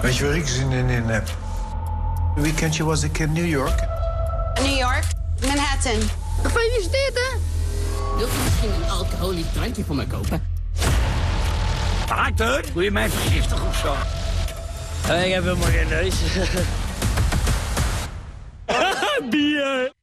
Weet je waar ik zin in heb? Een weekendje was ik in New York. New York, Manhattan. Gefeliciteerd, hè? Wilt u misschien een alcoholisch drankje voor me kopen? Arthur, wil je mij vergiftigen of zo? Ik heb helemaal geen neus. Bier!